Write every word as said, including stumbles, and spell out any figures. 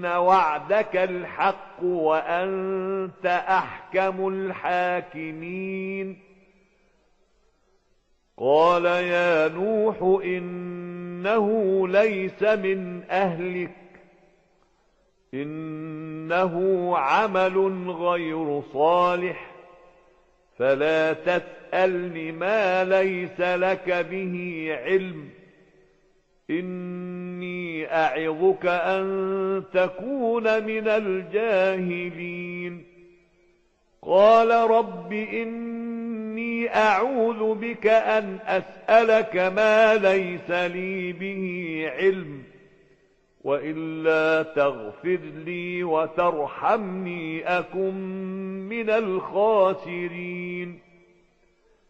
إن وعدك الحق وأنت أحكم الحاكمين. قال يا نوح إنه ليس من أهلك إنه عمل غير صالح فلا تسألني ما ليس لك به علم إني أعظك أن تكون من الجاهلين. قال رب إني أعوذ بك أن أسألك ما ليس لي به علم وإلا تغفر لي وترحمني أكن من الخاسرين.